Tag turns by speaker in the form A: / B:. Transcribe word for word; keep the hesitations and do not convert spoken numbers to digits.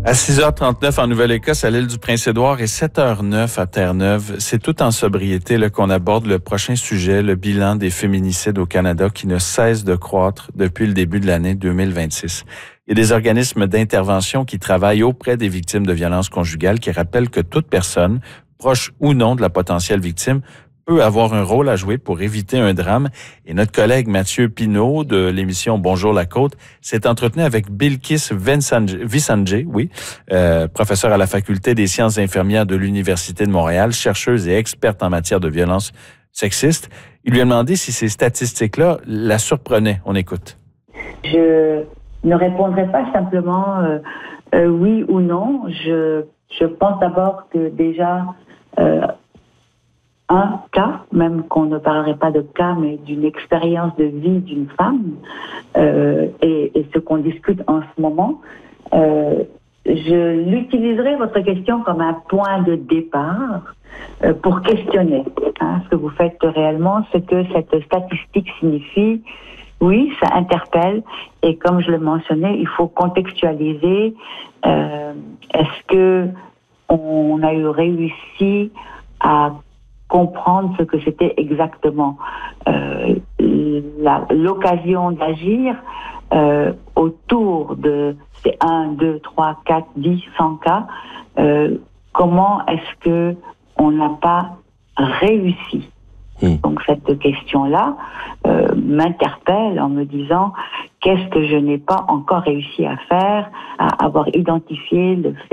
A: À six heures trente-neuf en Nouvelle-Écosse, à l'île du Prince-Édouard, et sept heures neuf à Terre-Neuve. C'est tout en sobriété là, qu'on aborde le prochain sujet, le bilan des féminicides au Canada qui ne cesse de croître depuis le début de l'année deux mille vingt-six. Il y a des organismes d'intervention qui travaillent auprès des victimes de violences conjugales qui rappellent que toute personne, proche ou non de la potentielle victime, peut avoir un rôle à jouer pour éviter un drame. Et notre collègue Mathieu Pinault de l'émission Bonjour la Côte s'est entretenu avec Bilkis Visanjé, oui, euh, professeur à la Faculté des sciences infirmières de l'Université de Montréal, chercheuse et experte en matière de violences sexistes. Il lui a demandé si ces statistiques-là la surprenaient. On écoute.
B: Je ne répondrai pas simplement euh, euh, oui ou non. Je, je pense d'abord que déjà... Euh, un cas, même qu'on ne parlerait pas de cas, mais d'une expérience de vie d'une femme, euh, et, et ce qu'on discute en ce moment, euh, je l'utiliserai, votre question, comme un point de départ euh, pour questionner hein, ce que vous faites réellement, ce que cette statistique signifie. Oui, ça interpelle, et comme je le mentionnais, il faut contextualiser. Euh, est-ce que on a eu réussi à comprendre ce que c'était exactement euh, la, l'occasion d'agir euh, autour de ces un, deux, trois, quatre, dix, cent cas. Euh, comment est-ce que on n'a pas réussi? Mmh. Donc cette question-là euh, m'interpelle en me disant qu'est-ce que je n'ai pas encore réussi à faire, à avoir identifié le fait